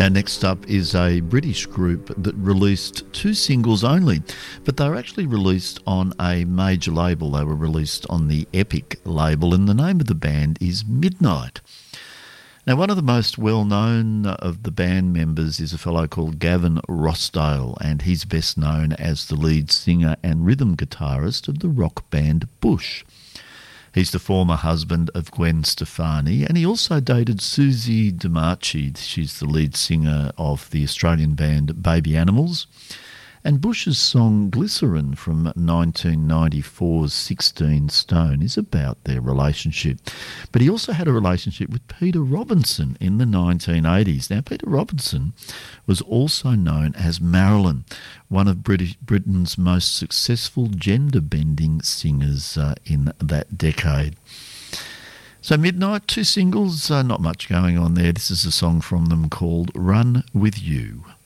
Now, next up is a British group that released 2 singles only, but they were actually released on a major label. They were released on the Epic label, and the name of the band is Midnight. Now, one of the most well-known of the band members is a fellow called Gavin Rossdale, and he's best known as the lead singer and rhythm guitarist of the rock band Bush. He's the former husband of Gwen Stefani, and he also dated Susie DeMarchi. She's the lead singer of the Australian band Baby Animals. And Bush's song Glycerin from 1994's 16 Stone is about their relationship. But he also had a relationship with Peter Robinson in the 1980s. Now, Peter Robinson was also known as Marilyn, one of Britain's most successful gender-bending singers in that decade. So Midnight, 2 singles, not much going on there. This is a song from them called Run With You.